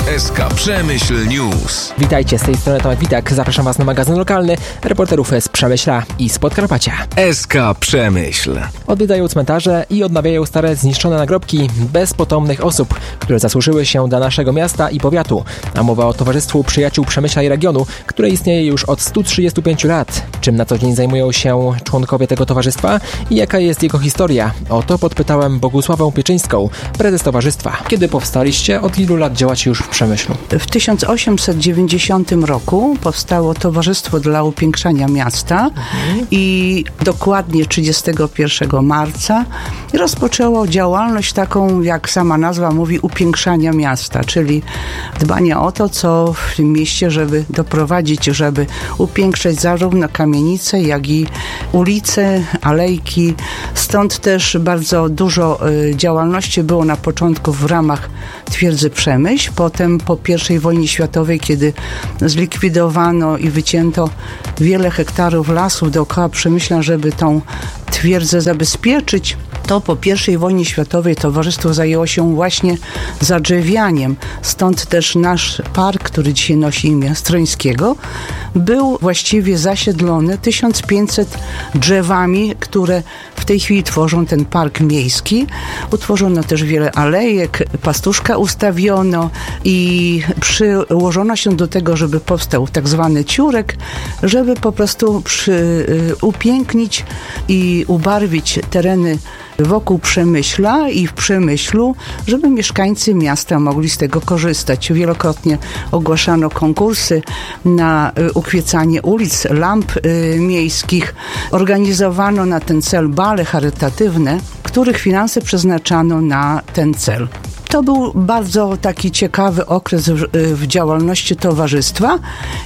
SK Przemyśl News. Witajcie, z tej strony Tomek Witak. Zapraszam Was na magazyn lokalny reporterów z Przemyśla i z Podkarpacia. SK Przemyśl. Odwiedzają cmentarze i odnawiają stare, zniszczone nagrobki bezpotomnych osób, które zasłużyły się dla naszego miasta i powiatu. A mowa o Towarzystwu Przyjaciół Przemyśla i Regionu, które istnieje już od 135 lat. Czym na co dzień zajmują się członkowie tego towarzystwa i jaka jest jego historia? O to podpytałem Bogusławę Pieczyńską, prezes towarzystwa. Kiedy powstaliście? Od ilu lat działacie już w Przemyślu? W 1890 roku powstało Towarzystwo dla Upiększania Miasta i dokładnie 31 marca rozpoczęło działalność taką, jak sama nazwa mówi, upiększania miasta, czyli dbania o to, co w tym mieście, żeby doprowadzić, żeby upiększać zarówno kamienice, jak i ulice, alejki. Stąd też bardzo dużo działalności było na początku w ramach twierdzy Przemyśl. Potem po I wojnie światowej, kiedy zlikwidowano i wycięto wiele hektarów lasów dookoła Przemyśla, żeby tą twierdzę zabezpieczyć, to po I wojnie światowej towarzystwo zajęło się właśnie zadrzewianiem. Stąd też nasz park, który dzisiaj nosi imię Strońskiego, był właściwie zasiedlony 1500 drzewami, które w tej chwili tworzą ten park miejski. Utworzono też wiele alejek, pastuszka ustawiono i przyłożono się do tego, żeby powstał tak zwany ciurek, żeby po prostu upięknić i ubarwić tereny wokół Przemyśla i w Przemyślu, żeby mieszkańcy miasta mogli z tego korzystać. Wielokrotnie ogłaszano konkursy na ukwiecanie ulic, lamp miejskich. Organizowano na ten cel bale charytatywne, których finanse przeznaczano na ten cel. To był bardzo taki ciekawy okres w działalności towarzystwa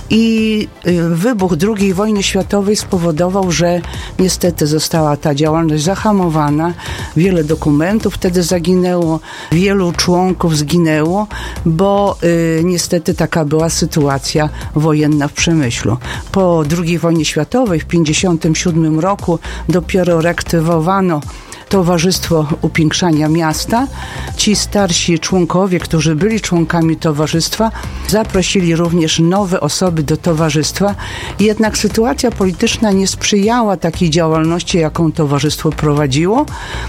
i wybuch II wojny światowej spowodował, że niestety została ta działalność zahamowana. Wiele dokumentów wtedy zaginęło, wielu członków zginęło, bo niestety taka była sytuacja wojenna w Przemyślu. Po II wojnie światowej w 1957 roku dopiero reaktywowano Towarzystwo Upiększania Miasta. Ci starsi członkowie, którzy byli członkami towarzystwa, zaprosili również nowe osoby do towarzystwa. Jednak sytuacja polityczna nie sprzyjała takiej działalności, jaką towarzystwo prowadziło.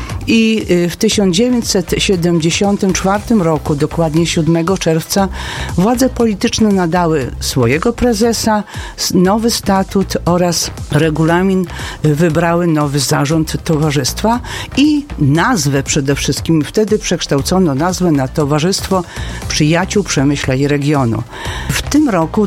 I w 1974 roku, dokładnie 7 czerwca, władze polityczne nadały swojego prezesa, nowy statut oraz regulamin, wybrały nowy zarząd towarzystwa i nazwę przede wszystkim. Wtedy przekształcono nazwę na Towarzystwo Przyjaciół Przemyśla i Regionu. W tym roku,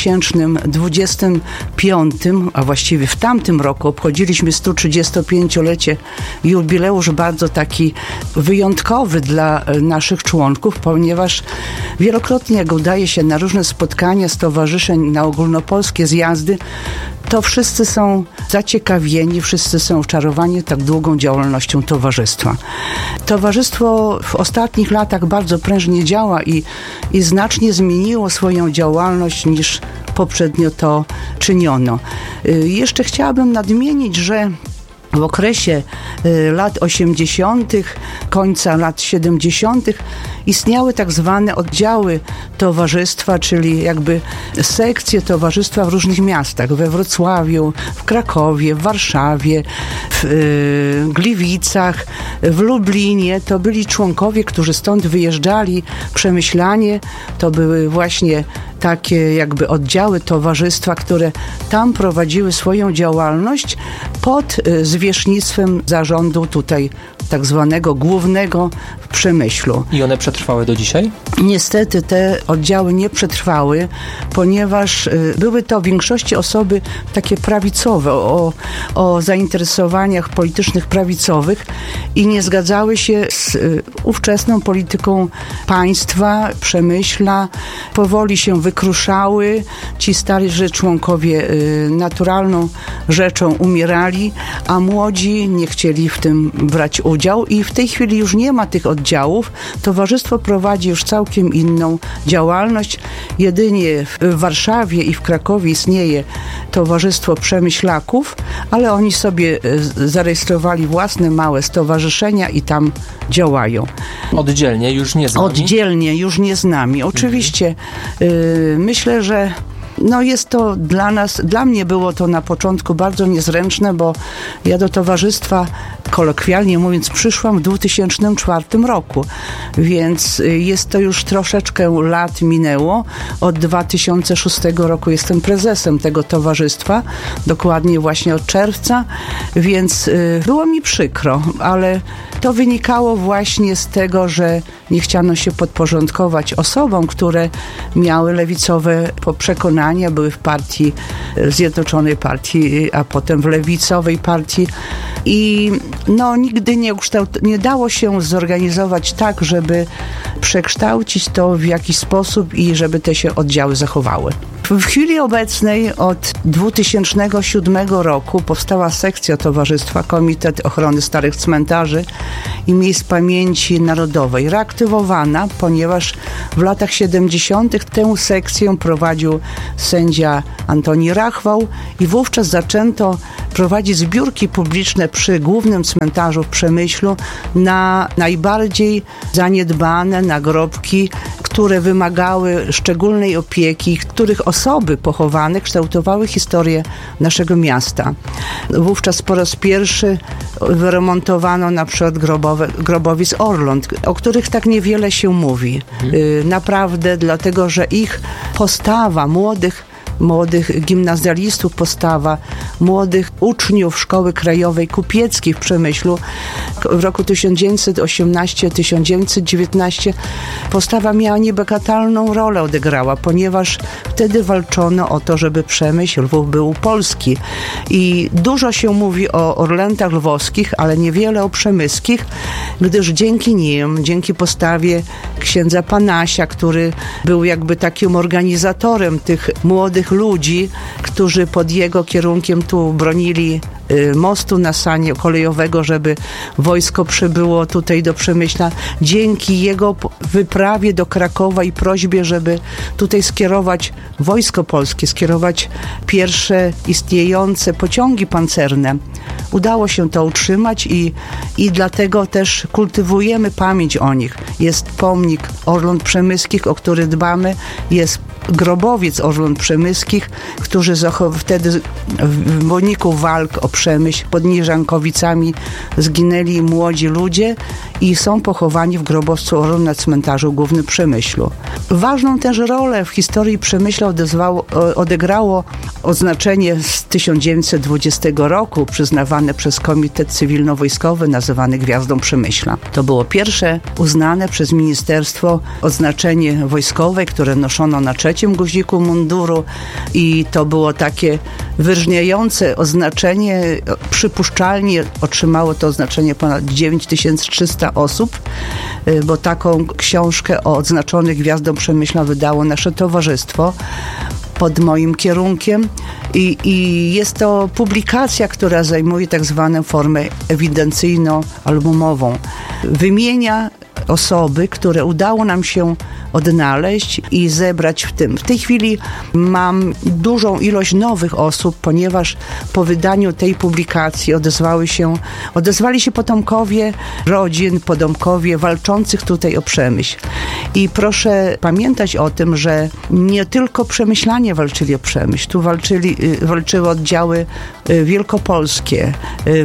2025, a właściwie w tamtym roku obchodziliśmy 135-lecie jubileusz bardzo taki wyjątkowy dla naszych członków, ponieważ wielokrotnie, jak udaje się na różne spotkania stowarzyszeń, na ogólnopolskie zjazdy, to wszyscy są zaciekawieni, wszyscy są oczarowani tak długą działalnością towarzystwa. Towarzystwo w ostatnich latach bardzo prężnie działa i znacznie zmieniło swoją działalność niż poprzednio to czyniono. Jeszcze chciałabym nadmienić, że w okresie lat 80., końca lat 70. istniały tak zwane oddziały towarzystwa, czyli jakby sekcje towarzystwa w różnych miastach. We Wrocławiu, w Krakowie, w Warszawie, w Gliwicach, w Lublinie. To byli członkowie, którzy stąd wyjeżdżali, Przemyślanie. To były właśnie takie jakby oddziały towarzystwa, które tam prowadziły swoją działalność pod zwierzchnictwem zarządu tutaj tak zwanego głównego w Przemyślu. I one przetrwały do dzisiaj? Niestety te oddziały nie przetrwały, ponieważ były to w większości osoby takie prawicowe, o zainteresowaniach politycznych prawicowych i nie zgadzały się z ówczesną polityką państwa, Przemyśla. Powoli się wykruszały. Ci starzy członkowie naturalną rzeczą umierali, a młodzi nie chcieli w tym brać udziału. udział i w tej chwili już nie ma tych oddziałów. Towarzystwo prowadzi już całkiem inną działalność. Jedynie w Warszawie i w Krakowie istnieje Towarzystwo Przemyślaków, ale oni sobie zarejestrowali własne małe stowarzyszenia i tam działają. Oddzielnie, już nie z nami? Oddzielnie, już nie z nami. Oczywiście myślę, że jest to dla mnie było to na początku bardzo niezręczne, bo ja do towarzystwa, kolokwialnie mówiąc, przyszłam w 2004 roku, więc jest to już troszeczkę lat minęło. Od 2006 roku jestem prezesem tego towarzystwa, dokładnie właśnie od czerwca, więc było mi przykro, ale to wynikało właśnie z tego, że nie chciano się podporządkować osobom, które miały lewicowe przekonania, były w partii, Zjednoczonej Partii, a potem w lewicowej partii i nigdy nie dało się zorganizować tak, żeby przekształcić to w jakiś sposób i żeby te się oddziały zachowały. W chwili obecnej od 2007 roku powstała sekcja towarzystwa Komitet Ochrony Starych Cmentarzy i Miejsc Pamięci Narodowej, reaktywowana, ponieważ w latach 70. tę sekcję prowadził sędzia Antoni Rachwał i wówczas zaczęto prowadzić zbiórki publiczne przy głównym cmentarzu w Przemyślu na najbardziej zaniedbane nagrobki, które wymagały szczególnej opieki, których osoby pochowane kształtowały historię naszego miasta. Wówczas po raz pierwszy wyremontowano na przykład grobowiec Orląt, o których tak niewiele się mówi. Naprawdę, dlatego że ich postawa młodych gimnazjalistów, postawa młodych uczniów Szkoły Krajowej Kupieckiej w Przemyślu w roku 1918-1919 postawa miała niebagatelną rolę odegrała, ponieważ wtedy walczono o to, żeby Przemyśl, Lwów był polski. I dużo się mówi o Orlętach lwowskich, ale niewiele o przemyskich, gdyż dzięki nim, dzięki postawie księdza Panasia, który był jakby takim organizatorem tych młodych ludzi, którzy pod jego kierunkiem tu bronili mostu na Sanie kolejowego, żeby wojsko przybyło tutaj do Przemyśla. Dzięki jego wyprawie do Krakowa i prośbie, żeby tutaj skierować wojsko polskie, skierować pierwsze istniejące pociągi pancerne. Udało się to utrzymać i dlatego też kultywujemy pamięć o nich. Jest pomnik Orląt Przemyskich, o który dbamy, jest grobowiec Orląt Przemyskich, którzy wtedy w wyniku walk o Przemyśl pod Niżankowicami zginęli młodzi ludzie i są pochowani w grobowcu Orląt na cmentarzu głównym w Przemyślu. Ważną też rolę w historii Przemyśla odegrało oznaczenie z 1920 roku przyznawane przez Komitet Cywilno-Wojskowy nazywany Gwiazdą Przemyśla. To było pierwsze uznane przez ministerstwo oznaczenie wojskowe, które noszono na trzecim guziku munduru i to było takie wyróżniające oznaczenie. Przypuszczalnie otrzymało to oznaczenie ponad 9300 osób, bo taką książkę o odznaczonych Gwiazdą Przemyśla wydało nasze towarzystwo pod moim kierunkiem i jest to publikacja, która zajmuje tak zwaną formę ewidencyjno-albumową. Wymienia osoby, które udało nam się odnaleźć i zebrać w tym. W tej chwili mam dużą ilość nowych osób, ponieważ po wydaniu tej publikacji odezwali się potomkowie rodzin, potomkowie walczących tutaj o Przemyśl. I proszę pamiętać o tym, że nie tylko przemyślanie walczyli o Przemyśl. Tu walczyły oddziały wielkopolskie,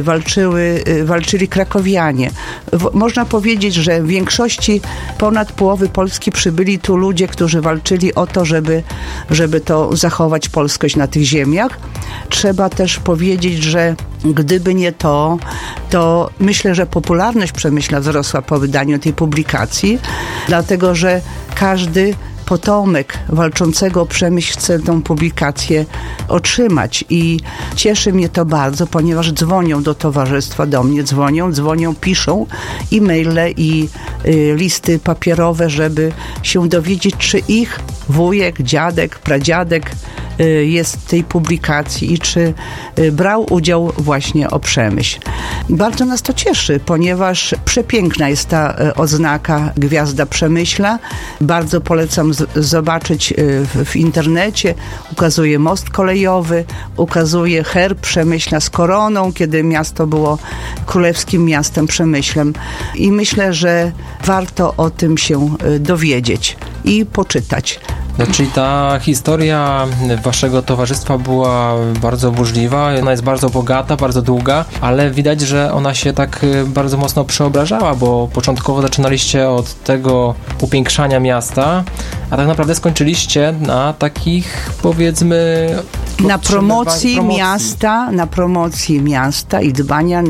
walczyli krakowianie. Można powiedzieć, że w większości ponad połowy Polski przybyli tu ludzie, którzy walczyli o to, żeby to zachować polskość na tych ziemiach. Trzeba też powiedzieć, że gdyby nie to myślę, że popularność Przemyśla wzrosła po wydaniu tej publikacji, dlatego że każdy potomek walczącego o Przemyśl chce tą publikację otrzymać i cieszy mnie to bardzo, ponieważ dzwonią do towarzystwa, do mnie dzwonią, piszą e-maile i listy papierowe, żeby się dowiedzieć, czy ich wujek, dziadek, pradziadek jest tej publikacji i czy brał udział właśnie o Przemyśl. Bardzo nas to cieszy, ponieważ przepiękna jest ta oznaka Gwiazda Przemyśla. Bardzo polecam zobaczyć w internecie. Ukazuje most kolejowy, ukazuje herb Przemyśla z koroną, kiedy miasto było królewskim miastem Przemyślem. I myślę, że warto o tym się dowiedzieć i poczytać. Czyli ta historia waszego towarzystwa była bardzo burzliwa, ona jest bardzo bogata, bardzo długa, ale widać, że ona się tak bardzo mocno przeobrażała, bo początkowo zaczynaliście od tego upiększania miasta, a tak naprawdę skończyliście na takich, powiedzmy, na promocji miasta i dbania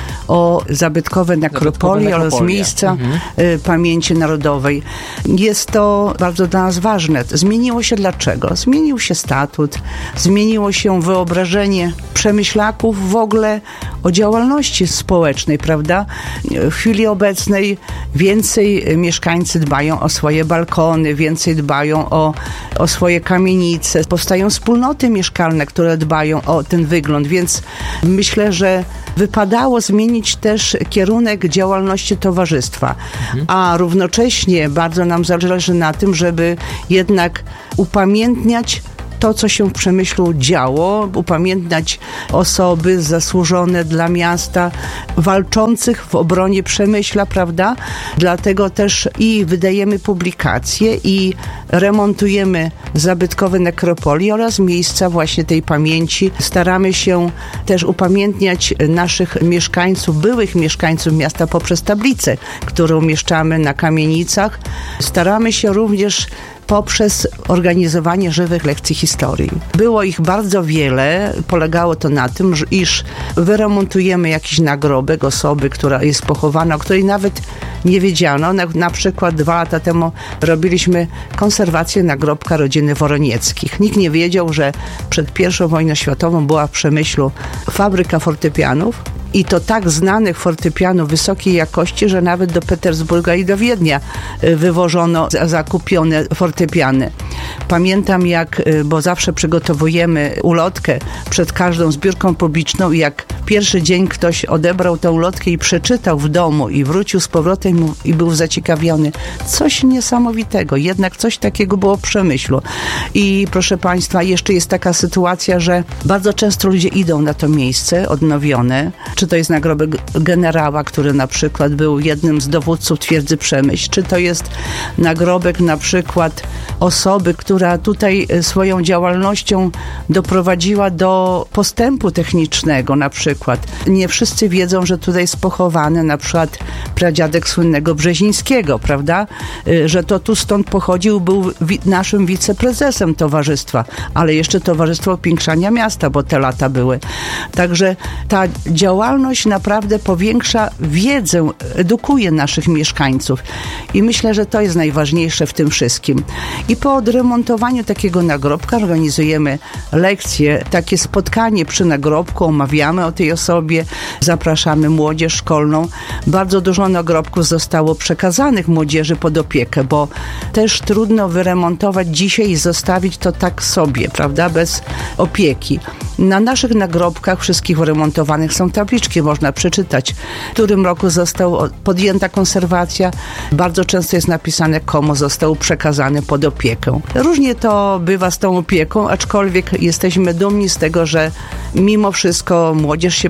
o zabytkowe nekropolie oraz miejsca pamięci narodowej. Jest to bardzo dla nas ważne. Zmieniło się dlaczego? Zmienił się statut, zmieniło się wyobrażenie przemyślaków w ogóle o działalności społecznej, prawda? W chwili obecnej więcej mieszkańcy dbają o swoje balkony, więcej dbają o swoje kamienice. Powstają wspólnoty mieszkalne, które dbają o ten wygląd, więc myślę, że wypadało zmienić też kierunek działalności towarzystwa, a równocześnie bardzo nam zależy na tym, żeby jednak upamiętniać to, co się w Przemyślu działo, upamiętniać osoby zasłużone dla miasta, walczących w obronie Przemyśla, prawda? Dlatego też i wydajemy publikacje i remontujemy zabytkowe nekropolie oraz miejsca właśnie tej pamięci. Staramy się też upamiętniać naszych mieszkańców, byłych mieszkańców miasta poprzez tablicę, którą umieszczamy na kamienicach. Staramy się również poprzez organizowanie żywych lekcji historii. Było ich bardzo wiele. Polegało to na tym, iż wyremontujemy jakiś nagrobek osoby, która jest pochowana, o której nawet nie wiedziano. Na przykład 2 lata temu robiliśmy konserwację nagrobka rodziny Woronieckich. Nikt nie wiedział, że przed I wojną światową była w Przemyślu fabryka fortepianów. I to tak znanych fortepianów wysokiej jakości, że nawet do Petersburga i do Wiednia wywożono zakupione fortepiany. Pamiętam bo zawsze przygotowujemy ulotkę przed każdą zbiórką publiczną i jak pierwszy dzień ktoś odebrał tę ulotkę i przeczytał w domu i wrócił z powrotem i był zaciekawiony. Coś niesamowitego, jednak coś takiego było w Przemyślu. I proszę Państwa, jeszcze jest taka sytuacja, że bardzo często ludzie idą na to miejsce odnowione, czy to jest nagrobek generała, który na przykład był jednym z dowódców twierdzy Przemyśl, czy to jest nagrobek na przykład osoby, która tutaj swoją działalnością doprowadziła do postępu technicznego na przykład. Nie wszyscy wiedzą, że tutaj jest pochowany na przykład pradziadek słynnego Brzezińskiego, prawda? Że to tu stąd pochodził, był naszym wiceprezesem towarzystwa, ale jeszcze Towarzystwo Upiększania Miasta, bo te lata były. Także ta działalność naprawdę powiększa wiedzę, edukuje naszych mieszkańców i myślę, że to jest najważniejsze w tym wszystkim. I po odremontowaniu takiego nagrobka organizujemy lekcje, takie spotkanie przy nagrobku, omawiamy o tej osobie, zapraszamy młodzież szkolną. Bardzo dużo nagrobków zostało przekazanych młodzieży pod opiekę, bo też trudno wyremontować dzisiaj i zostawić to tak sobie, prawda, bez opieki. Na naszych nagrobkach wszystkich remontowanych są tabliczki, można przeczytać, w którym roku została podjęta konserwacja. Bardzo często jest napisane, komu został przekazany pod opiekę. Różnie to bywa z tą opieką, aczkolwiek jesteśmy dumni z tego, że mimo wszystko młodzież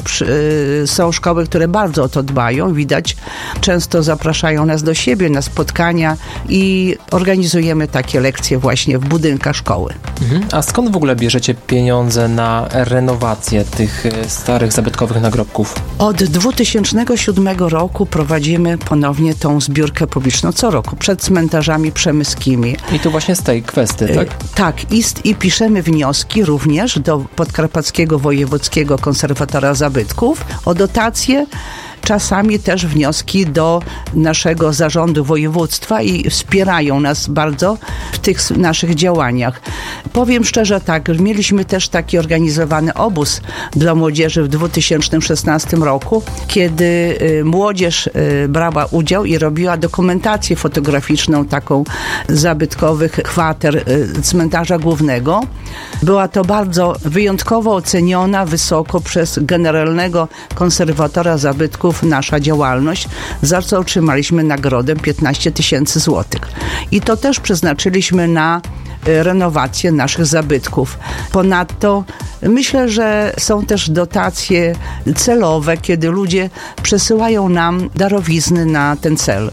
są szkoły, które bardzo o to dbają, widać. Często zapraszają nas do siebie na spotkania i organizujemy takie lekcje właśnie w budynkach szkoły. A skąd w ogóle bierzecie pieniądze na renowację tych starych, zabytkowych nagrobków? Od 2007 roku prowadzimy ponownie tą zbiórkę publiczną co roku przed cmentarzami przemyskimi. I to właśnie z tej kwestii, tak? Tak, i piszemy wnioski również do Podkarpackiego Wojewódzkiego Konserwatora Zabytków o dotacje. Czasami też wnioski do naszego zarządu województwa i wspierają nas bardzo w tych naszych działaniach. Powiem szczerze tak, mieliśmy też taki organizowany obóz dla młodzieży w 2016 roku, kiedy młodzież brała udział i robiła dokumentację fotograficzną taką zabytkowych kwater cmentarza głównego Była to bardzo wyjątkowo oceniona wysoko przez generalnego konserwatora zabytków nasza działalność, za co otrzymaliśmy nagrodę 15 000 złotych. I to też przeznaczyliśmy na renowację naszych zabytków. Ponadto myślę, że są też dotacje celowe, kiedy ludzie przesyłają nam darowizny na ten cel.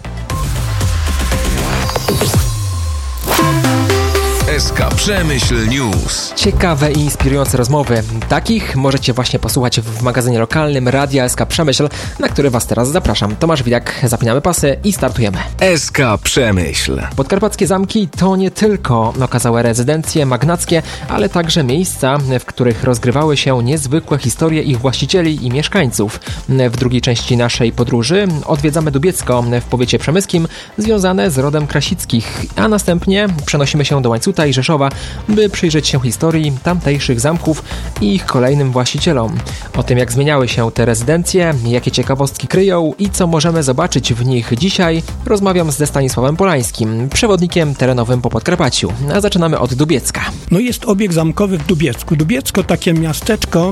SK Przemyśl News. Ciekawe i inspirujące rozmowy. Takich możecie właśnie posłuchać w magazynie lokalnym Radia SK Przemyśl, na który Was teraz zapraszam. Tomasz Widak, zapinamy pasy i startujemy. SK Przemyśl. Podkarpackie zamki to nie tylko okazałe rezydencje magnackie, ale także miejsca, w których rozgrywały się niezwykłe historie ich właścicieli i mieszkańców. W drugiej części naszej podróży odwiedzamy Dubiecko w powiecie przemyskim, związane z rodem Krasickich, a następnie przenosimy się do Łańcuta i Rzeszowa, by przyjrzeć się historii tamtejszych zamków i ich kolejnym właścicielom. O tym, jak zmieniały się te rezydencje, jakie ciekawostki kryją i co możemy zobaczyć w nich dzisiaj, rozmawiam ze Stanisławem Polańskim, przewodnikiem terenowym po Podkarpaciu. A zaczynamy od Dubiecka. No jest obiekt zamkowy w Dubiecku. Dubiecko, takie miasteczko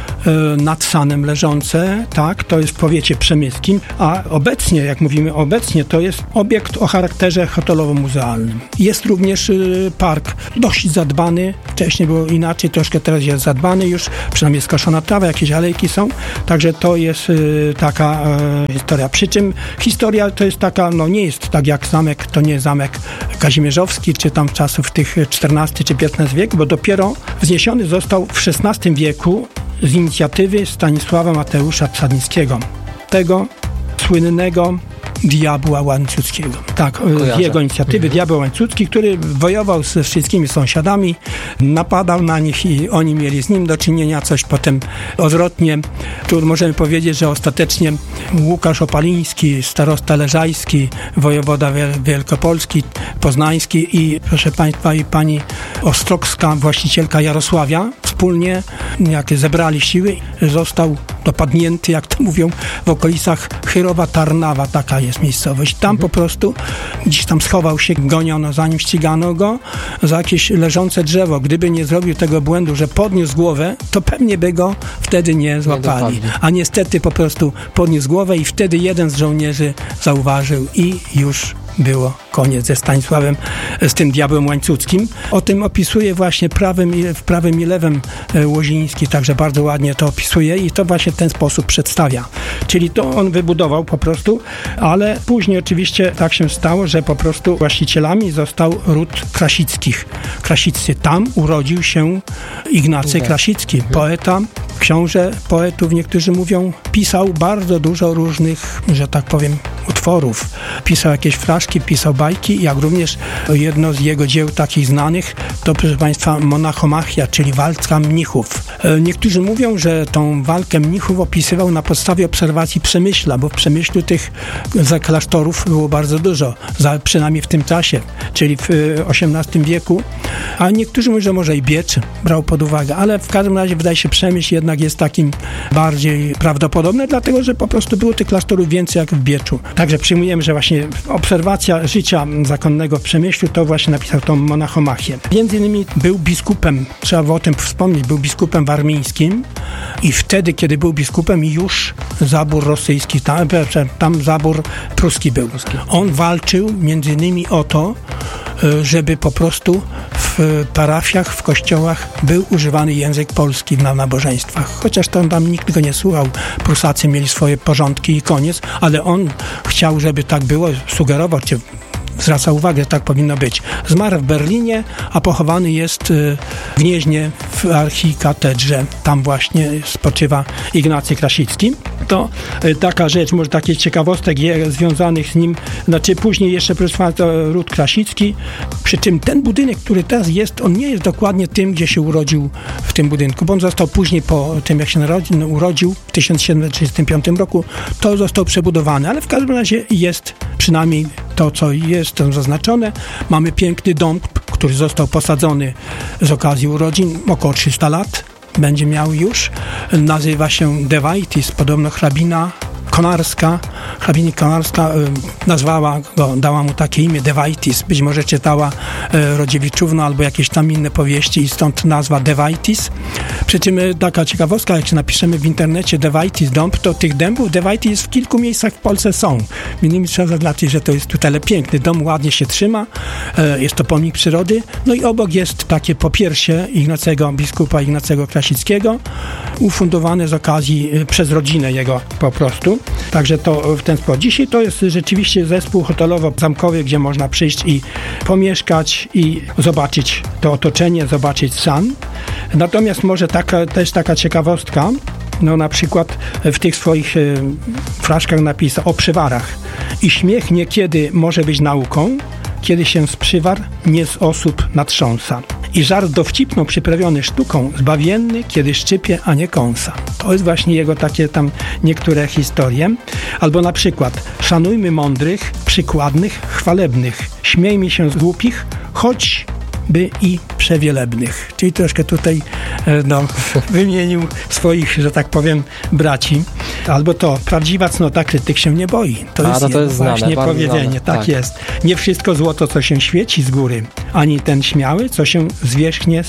nad Sanem leżące, tak, to jest w powiecie przemyskim, a obecnie, jak mówimy obecnie, to jest obiekt o charakterze hotelowo-muzealnym. Jest również park dość zadbany, wcześniej było inaczej, troszkę teraz jest zadbany już, przynajmniej skoszona trawa, jakieś alejki są, także to jest taka historia. Przy czym historia to jest taka, no nie jest tak jak zamek, to nie jest zamek kazimierzowski, czy tam czasów tych XIV czy XV wieku, bo dopiero wzniesiony został w XVI wieku z inicjatywy Stanisława Mateusza Czarnickiego, tego słynnego diabła łańcuckiego. Tak, z jego inicjatywy diabeł łańcucki, który wojował ze wszystkimi sąsiadami, napadał na nich i oni mieli z nim do czynienia, coś potem odwrotnie. Tu możemy powiedzieć, że ostatecznie Łukasz Opaliński, starosta leżajski, wojewoda wielkopolski, poznański i proszę Państwa i pani Ostrogska, właścicielka Jarosławia, wspólnie jak zebrali siły, został dopadnięty, jak to mówią, w okolicach Chyrowa Tarnawa, taka jest miejscowość. Tam po prostu gdzieś tam schował się, goniono za nim, ścigano go za jakieś leżące drzewo. Gdyby nie zrobił tego błędu, że podniósł głowę, to pewnie by go wtedy nie złapali. A niestety po prostu podniósł głowę i wtedy jeden z żołnierzy zauważył i już było koniec ze Stanisławem, z tym diabłem łańcuckim. O tym opisuje właśnie w prawym i lewym Łoziński, także bardzo ładnie to opisuje i to właśnie w ten sposób przedstawia. Czyli to on wybudował po prostu, ale później oczywiście tak się stało, że po prostu właścicielami został ród Krasickich. Krasiccy. Tam urodził się Ignacy Krasicki, poeta, książę poetów, niektórzy mówią, pisał bardzo dużo różnych, że tak powiem, utworów. Pisał jakieś fraszki, pisał bajki, jak również jedno z jego dzieł takich znanych to, proszę Państwa, Monachomachia, czyli walka mnichów. Niektórzy mówią, że tą walkę mnichów opisywał na podstawie obserwacji Przemyśla, bo w Przemyślu tych klasztorów było bardzo dużo, przynajmniej w tym czasie, czyli w XVIII wieku, a niektórzy mówią, że może i Biecz brał pod uwagę, ale w każdym razie wydaje się Przemyśl jednak jest takim bardziej prawdopodobne, dlatego, że po prostu było tych klasztorów więcej jak w Bieczu. Także przyjmujemy, że właśnie obserwacja życia zakonnego w Przemyślu to właśnie napisał tą Monachomachię. Między innymi był biskupem, trzeba o tym wspomnieć, był biskupem warmińskim i wtedy, kiedy był biskupem, już zabór rosyjski, tam zabór pruski był. On walczył między innymi o to, żeby po prostu w parafiach, w kościołach był używany język polski na nabożeństwach. Chociaż tam nikt go nie słuchał. Prusacy mieli swoje porządki i koniec, ale on chciał, żeby tak było, sugerował, czy zwraca uwagę, że tak powinno być. Zmarł w Berlinie, a pochowany jest w Gnieźnie w archikatedrze. Tam właśnie spoczywa Ignacy Krasicki. To taka rzecz, może takich ciekawostek związanych z nim. Znaczy później jeszcze, proszę Państwa, ród Krasicki. Przy czym ten budynek, który teraz jest, on nie jest dokładnie tym, gdzie się urodził w tym budynku, bo on został później po tym, jak się urodził w 1735 roku, to został przebudowany, ale w każdym razie jest przynajmniej to, co jest tam zaznaczone. Mamy piękny dom, który został posadzony z okazji urodzin, około 300 lat będzie miał już. Nazywa się De Vaitis, podobno hrabina Konarska, hrabini Konarska nazwała go, dała mu takie imię Devaitis. Być może czytała Rodziewiczówno albo jakieś tam inne powieści i stąd nazwa Devaitis. Przy czym taka ciekawostka, jak się napiszemy w internecie Devaitis dąb, to tych dębów Devaitis w kilku miejscach w Polsce są. Innymi trzeba zaznaczyć, że to jest tutaj piękny dom, ładnie się trzyma, jest to pomnik przyrody. No i obok jest takie popiersie biskupa Ignacego Krasickiego, ufundowane z okazji przez rodzinę jego po prostu. Także to w ten sposób. Dzisiaj to jest rzeczywiście zespół hotelowo-zamkowy, gdzie można przyjść i pomieszkać i zobaczyć to otoczenie, zobaczyć san. Natomiast może też taka ciekawostka, no na przykład w tych swoich fraszkach napisał o przywarach. I śmiech niekiedy może być nauką, kiedy się z przywar nie z osób natrząsa. I żart dowcipną przyprawiony sztuką, zbawienny, kiedy szczypie, a nie kąsa. To jest właśnie jego takie tam niektóre historie. Albo na przykład szanujmy mądrych, przykładnych, chwalebnych. Śmiejmy się z głupich, choć by i przewielebnych. Czyli troszkę tutaj wymienił swoich, że tak powiem, braci. Albo to, prawdziwa cnota krytyk się nie boi. To jest właśnie powiedzenie. Tak jest. Nie wszystko złoto, co się świeci z góry, ani ten śmiały, co się zwierzchnie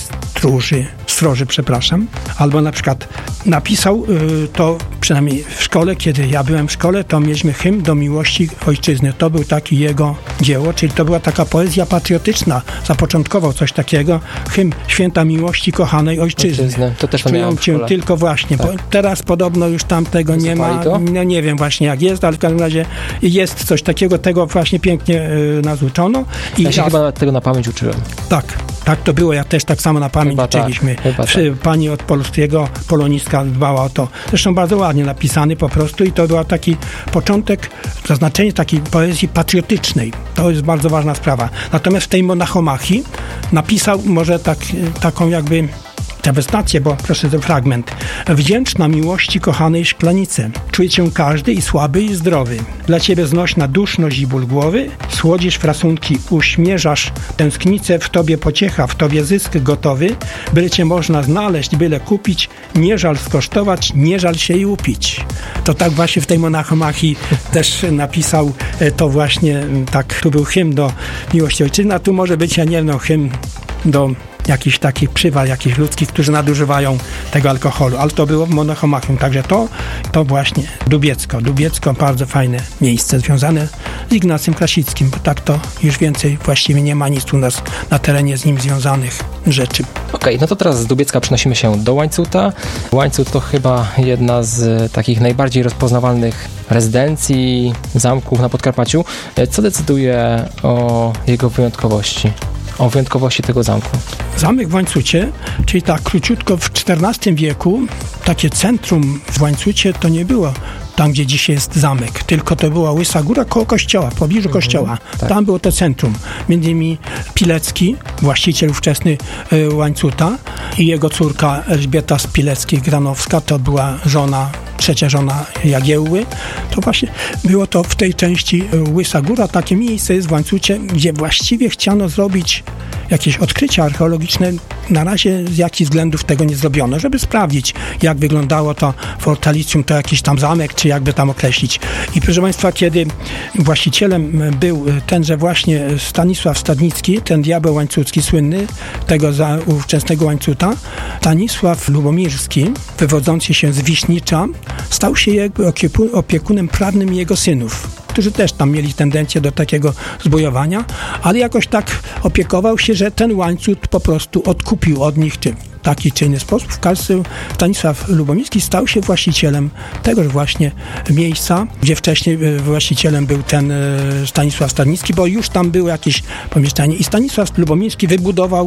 stroży, Albo na przykład napisał to, przynajmniej w szkole, kiedy ja byłem w szkole, to mieliśmy hymn do miłości ojczyzny. To był taki jego dzieło, czyli to była taka poezja patriotyczna. Zapoczątkował coś takiego. Hymn Święta Miłości Kochanej Ojczyzny. To też Czują cię tylko właśnie. Tak. Teraz podobno już tam tego nie ma. No nie wiem właśnie jak jest, ale w każdym razie jest coś takiego, tego właśnie pięknie nas uczono. Ja się chyba tego na pamięć uczyłem. Tak to było. Ja też tak samo na pamięć uczyliśmy. Pani od polskiego polonistka dbała o to. Zresztą bardzo ładnie napisany po prostu i to był taki początek, zaznaczenie takiej poezji patriotycznej. To jest bardzo ważna sprawa. Natomiast w tej Monachomachii napisał może taką jakby Dewastację, bo proszę ten fragment. Wdzięczna miłości kochanej szklanicy. Czuje cię każdy i słaby i zdrowy. Dla ciebie znośna duszność i ból głowy. Słodzisz frasunki, uśmierzasz tęsknicę. W tobie pociecha, w tobie zysk gotowy. Byle cię można znaleźć, byle kupić. Nie żal skosztować, nie żal się i upić. To tak właśnie w tej Monachomachii też napisał to właśnie, tak, tu był hymn do miłości ojczyzny, a tu może być, ja nie wiem, hymn do jakichś takich przywar, jakichś ludzkich, którzy nadużywają tego alkoholu. Ale to było w Monachomachium. Także to właśnie Dubiecko, bardzo fajne miejsce związane z Ignacym Krasickim, bo tak to już więcej właściwie nie ma nic u nas na terenie z nim związanych rzeczy. Okej, no to teraz z Dubiecka przenosimy się do Łańcuta. Łańcut to chyba jedna z takich najbardziej rozpoznawalnych rezydencji, zamków na Podkarpaciu. Co decyduje o jego wyjątkowości? O wyjątkowości tego zamku. Zamek w Łańcucie, czyli tak króciutko w XIV wieku, takie centrum w Łańcucie to nie było tam, gdzie dzisiaj jest zamek, tylko to była Łysa Góra koło kościoła, w pobliżu kościoła. Tak. Tam było to centrum. Między innymi Pilecki, właściciel ówczesny Łańcuta i jego córka Elżbieta Spilecki-Granowska, to była trzecia żona Jagiełły. To właśnie było to w tej części Łysa Góra. Takie miejsce jest w Łańcucie, gdzie właściwie chciano zrobić jakieś odkrycia archeologiczne. Na razie z jakichś względów tego nie zrobiono, żeby sprawdzić, jak wyglądało to fortalicjum, to jakiś tam zamek, czy jakby tam określić. I proszę Państwa, kiedy właścicielem był tenże właśnie Stanisław Stadnicki, ten diabeł łańcucki słynny, tego ówczesnego Łańcuta, Stanisław Lubomirski, wywodzący się z Wiśnicza, stał się jakby opiekunem prawnym jego synów, którzy też tam mieli tendencję do takiego zbojowania, ale jakoś tak opiekował się, że ten Łańcut po prostu odkupił od nich w taki czy inny sposób. W każdym razie Stanisław Lubomirski stał się właścicielem tegoż właśnie miejsca, gdzie wcześniej właścicielem był ten Stanisław Stadnicki, bo już tam było jakieś pomieszczenie i Stanisław Lubomirski wybudował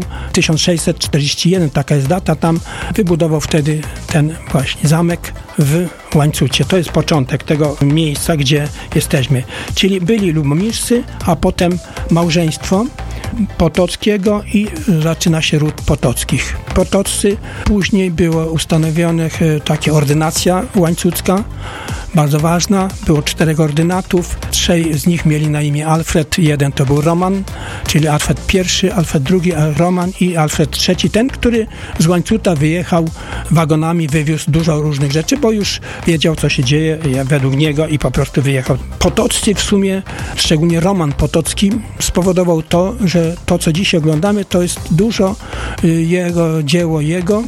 1641, taka jest data, tam wybudował wtedy ten właśnie zamek w Łańcucie. To jest początek tego miejsca, gdzie jesteśmy. Czyli byli Lubomirscy, a potem małżeństwo Potockiego i zaczyna się ród Potockich. Potoccy, później było ustanowiona taka ordynacja łańcucka, bardzo ważna. Było 4 ordynatów, 3 z nich mieli na imię Alfred, jeden to był Roman, czyli Alfred I, Alfred II, Roman i Alfred III, ten, który z Łańcuta wyjechał wagonami, wywiózł dużo różnych rzeczy, bo już wiedział, co się dzieje według niego i po prostu wyjechał. Potoccy w sumie, szczególnie Roman Potocki, spowodował to, że to, co dzisiaj oglądamy, to jest dużo jego dzieło,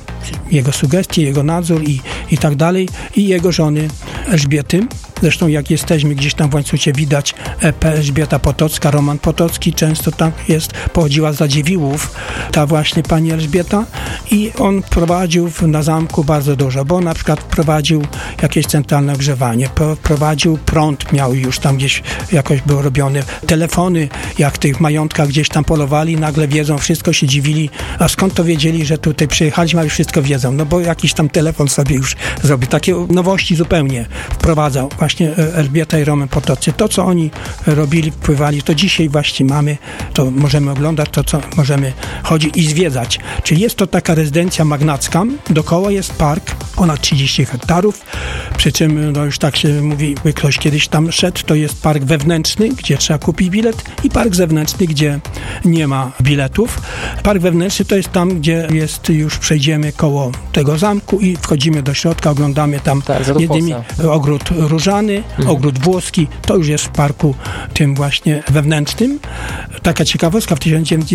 jego sugestie, jego nadzór i tak dalej, i jego żony Elżbiety. Zresztą jak jesteśmy gdzieś tam w Łańcucie, widać Elżbieta Potocka, Roman Potocki, często tam jest, pochodziła z Radziwiłłów, ta właśnie pani Elżbieta, i on prowadził na zamku bardzo dużo, bo na przykład prowadził jakieś centralne ogrzewanie, prowadził prąd, miał już tam gdzieś jakoś było robione, telefony, jak w tych majątkach gdzieś tam polowali, nagle wiedzą, wszystko się dziwili, a skąd to wiedzieli, że tutaj przyjechaliśmy, a już wszystko wiedzą, no bo jakiś tam telefon sobie już zrobił, takie nowości zupełnie wprowadzał właśnie Elżbieta i Roman Potoccy. To, co oni robili, wpływali, to dzisiaj właśnie mamy, to możemy oglądać, to co możemy chodzić i zwiedzać. Czyli jest to taka rezydencja magnacka, dookoła jest park, ponad 30 hektarów, przy czym no już tak się mówi, by ktoś kiedyś tam szedł, to jest park wewnętrzny, gdzie trzeba kupić bilet, i park zewnętrzny, gdzie nie ma biletów. Park wewnętrzny to jest tam, gdzie jest, już przejdziemy koło tego zamku i wchodzimy do środka, oglądamy tam jedynie ogród różany, ogród włoski, to już jest w parku tym właśnie wewnętrznym. Taka ciekawostka, w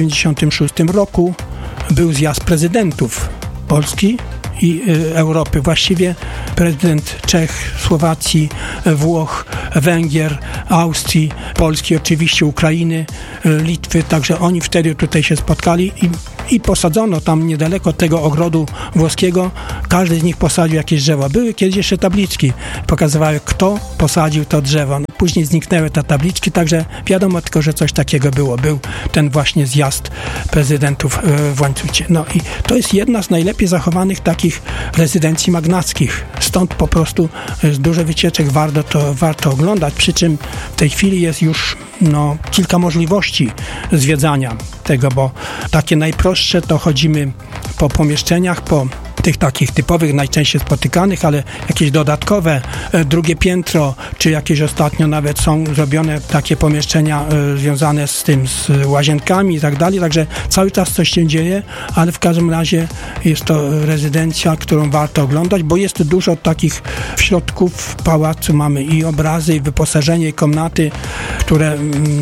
1996 roku był zjazd prezydentów Polski i Europy. Właściwie prezydent Czech, Słowacji, Włoch, Węgier, Austrii, Polski, oczywiście Ukrainy, Litwy, także oni wtedy tutaj się spotkali i posadzono tam niedaleko tego ogrodu włoskiego, każdy z nich posadził jakieś drzewo. Były kiedyś jeszcze tabliczki, pokazywały, kto posadził to drzewo. No, później zniknęły te tabliczki, także wiadomo tylko, że coś takiego było. Był ten właśnie zjazd prezydentów w Łańcucie. No i to jest jedna z najlepiej zachowanych takich rezydencji magnackich. Stąd po prostu jest dużo wycieczek, warto oglądać, przy czym w tej chwili jest już kilka możliwości zwiedzania tego, bo takie najprostsze to chodzimy po pomieszczeniach, po tych takich typowych, najczęściej spotykanych, ale jakieś dodatkowe, drugie piętro, czy jakieś ostatnio nawet są zrobione takie pomieszczenia związane z tym, z łazienkami i tak dalej, także cały czas coś się dzieje, ale w każdym razie jest to rezydencja, którą warto oglądać, bo jest dużo takich w środku w pałacu, mamy i obrazy, i wyposażenie, i komnaty, które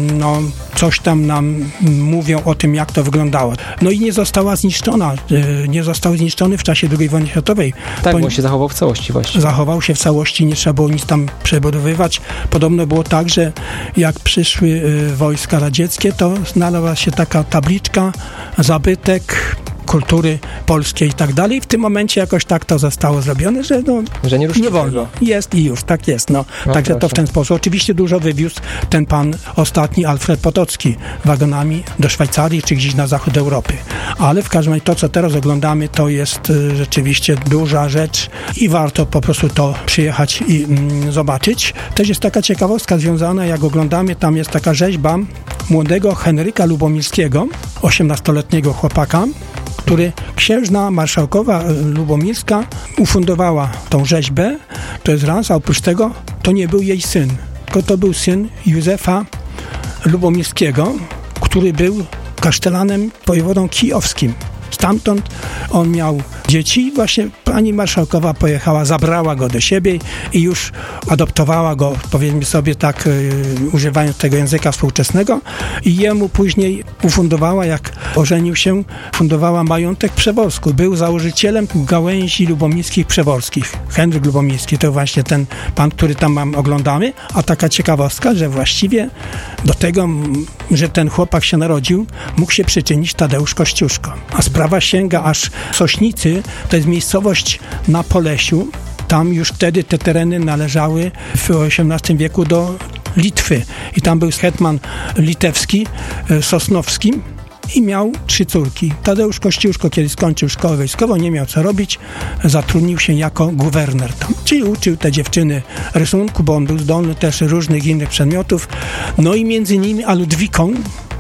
coś tam nam mówią o tym, jak to wyglądało. No i nie została zniszczona, nie został zniszczony w czasie II wojny światowej. Tak, bo on się zachował w całości właśnie. Zachował się w całości, nie trzeba było nic tam przebudowywać. Podobno było tak, że jak przyszły wojska radzieckie, to znalazła się taka tabliczka, zabytek kultury polskiej i tak dalej. W tym momencie jakoś tak to zostało zrobione, że nie wolno. Jest i już, tak jest. Także proszę. To w ten sposób. Oczywiście dużo wywiózł ten pan ostatni, Alfred Potocki, wagonami do Szwajcarii, czy gdzieś na zachód Europy. Ale w każdym razie to, co teraz oglądamy, to jest rzeczywiście duża rzecz i warto po prostu to przyjechać i zobaczyć. Też jest taka ciekawostka związana, jak oglądamy, tam jest taka rzeźba młodego Henryka Lubomirskiego, 18-letniego chłopaka, który księżna marszałkowa lubomirska ufundowała tą rzeźbę. To jest raz, a oprócz tego to nie był jej syn, tylko to był syn Józefa Lubomirskiego, który był kasztelanem wojewodą kijowskim. Stamtąd on miał dzieci. Właśnie pani marszałkowa pojechała, zabrała go do siebie i już adoptowała go, powiedzmy sobie tak, używając tego języka współczesnego, i jemu później ufundowała, jak ożenił się, fundowała majątek Przeworsku. Był założycielem gałęzi lubomirskich przeworskich. Henryk Lubomirski to właśnie ten pan, który tam oglądamy, a taka ciekawostka, że właściwie do tego, że ten chłopak się narodził, mógł się przyczynić Tadeusz Kościuszko. A sprawa sięga aż Sośnicy, to jest miejscowość na Polesiu. Tam już wtedy te tereny należały w XVIII wieku do Litwy. I tam był hetman litewski, Sosnowski, i miał 3 córki. Tadeusz Kościuszko, kiedy skończył szkołę wojskową, nie miał co robić, zatrudnił się jako guwerner tam. Czyli uczył te dziewczyny rysunku, bo on był zdolny też różnych innych przedmiotów. No i między nimi a Ludwiką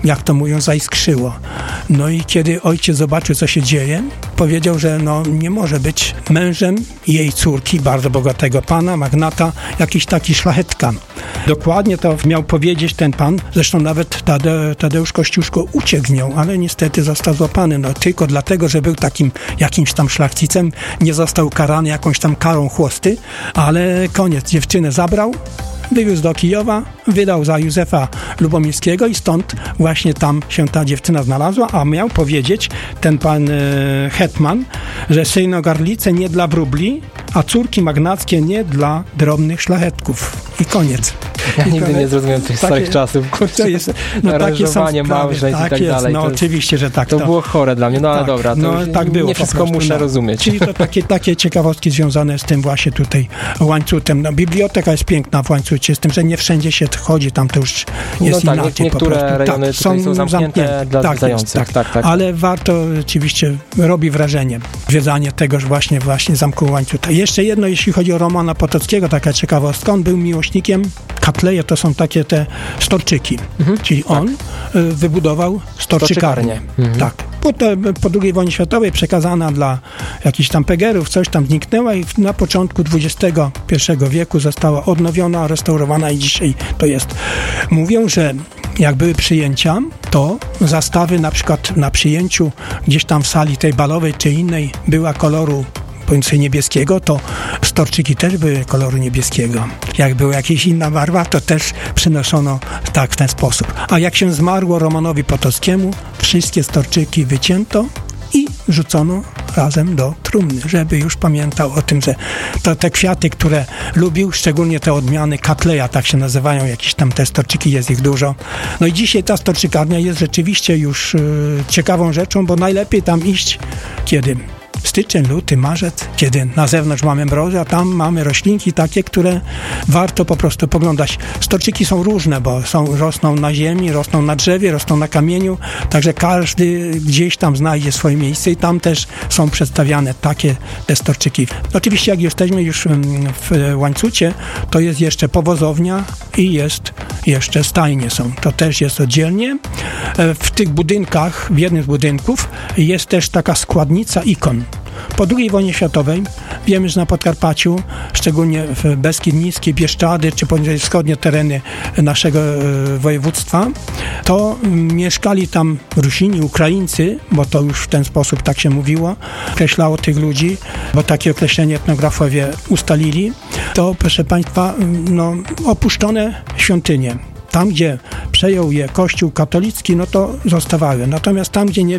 jak to mówią, zaiskrzyło. No i kiedy ojciec zobaczył, co się dzieje, powiedział, że no nie może być mężem jej córki, bardzo bogatego pana, magnata, jakiś taki szlachetkan. Dokładnie to miał powiedzieć ten pan, zresztą nawet Tadeusz Kościuszko uciekł z nią, ale niestety został złapany, no tylko dlatego, że był takim jakimś tam szlachcicem, nie został karany jakąś tam karą chłosty, ale koniec, dziewczynę zabrał, wywiózł do Kijowa, wydał za Józefa Lubomirskiego i stąd właśnie tam się ta dziewczyna znalazła, a miał powiedzieć ten pan hetman, że synogarlice nie dla wróbli, a córki magnackie nie dla drobnych szlachetków. I koniec. Ja nigdy nie zrozumiałem tych starych czasów. To jest, no takie są sprawy, małżeństw i tak jest, dalej. No oczywiście, że tak. To było chore dla mnie, no ale tak, dobra, to no, tak było, nie wszystko muszę rozumieć. Czyli to takie ciekawostki związane z tym właśnie tutaj Łańcutem. No, biblioteka jest piękna w Łańcucie, z tym, że nie wszędzie się chodzi, tam to już jest no tak, inaczej. Niektóre rejony są zamknięte dla zwiedzających. Tak. Ale warto, oczywiście robi wrażenie zwiedzanie tegoż właśnie zamku Łańcuta. Jeszcze jedno, jeśli chodzi o Romana Potockiego, taka ciekawostka, on był miłośnikiem Katleje, to są takie te storczyki. Czyli on wybudował storczykarnię. Tak. Po II wojnie światowej przekazana dla jakichś tam pegerów, coś tam zniknęła i na początku XXI wieku została odnowiona, restaurowana i dzisiaj to jest. Mówią, że jak były przyjęcia, to zastawy na przykład na przyjęciu gdzieś tam w sali tej balowej czy innej była koloru powiedzmy niebieskiego, to storczyki też były koloru niebieskiego. Jak była jakaś inna barwa, to też przynoszono tak w ten sposób. A jak się zmarło Romanowi Potockiemu, wszystkie storczyki wycięto i wrzucono razem do trumny, żeby już pamiętał o tym, że to te kwiaty, które lubił, szczególnie te odmiany Katleja, tak się nazywają, jakieś tam te storczyki, jest ich dużo. No i dzisiaj ta storczykarnia jest rzeczywiście już ciekawą rzeczą, bo najlepiej tam iść, kiedy styczeń, luty, marzec, kiedy na zewnątrz mamy mrozy, a tam mamy roślinki takie, które warto po prostu poglądać. Storczyki są różne, bo rosną na ziemi, rosną na drzewie, rosną na kamieniu, także każdy gdzieś tam znajdzie swoje miejsce i tam też są przedstawiane takie te storczyki. Oczywiście jak jesteśmy już w Łańcucie, to jest jeszcze powozownia i jest jeszcze stajnie są. To też jest oddzielnie. W tych budynkach, w jednym z budynków jest też taka składnica ikon. Po II wojnie światowej wiemy, że na Podkarpaciu, szczególnie w Beskid Niski, Bieszczady, czy poniżej wschodnie tereny naszego województwa, to mieszkali tam Rusini, Ukraińcy, bo to już w ten sposób tak się mówiło, określało tych ludzi, bo takie określenie etnografowie ustalili, to proszę Państwa, no, opuszczone świątynie. Tam, gdzie przejął je Kościół katolicki, no to zostawały. Natomiast tam, gdzie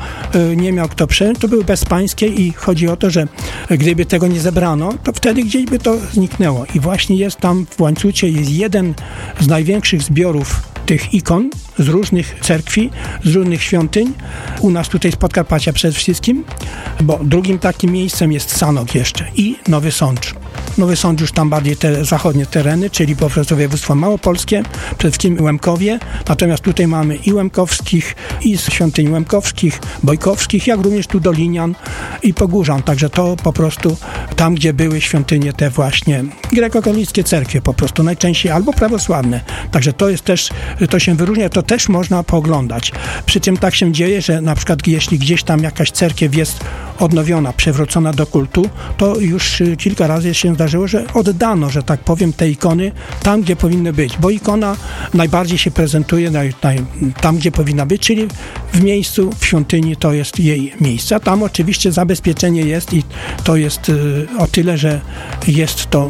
nie miał kto przejąć, to były bezpańskie i chodzi o to, że gdyby tego nie zebrano, to wtedy gdzieś by to zniknęło. I właśnie jest tam w Łańcucie jest jeden z największych zbiorów tych ikon z różnych cerkwi, z różnych świątyń. U nas tutaj z Podkarpacia przede wszystkim, bo drugim takim miejscem jest Sanok jeszcze i Nowy Sącz. Nowy Sącz już tam bardziej te zachodnie tereny, czyli po prostu województwo małopolskie, przede wszystkim Łemkowie, natomiast tutaj mamy i Łemkowskich, i z świątyń Łemkowskich, Bojkowskich, jak również tu Dolinian i Pogórzan, także to po prostu tam, gdzie były świątynie te właśnie grekokatolickie cerkwie po prostu najczęściej, albo prawosławne, także to jest też, to się wyróżnia, to też można pooglądać. Przy czym tak się dzieje, że na przykład jeśli gdzieś tam jakaś cerkiew jest odnowiona, przywrócona do kultu, to już kilka razy się zdarzyło, że oddano, że tak powiem, te ikony tam, gdzie powinny być, bo ikona najbardziej się prezentuje tam, gdzie powinna być, czyli w miejscu, w świątyni to jest jej miejsce. A tam oczywiście zabezpieczenie jest i to jest o tyle, że jest to,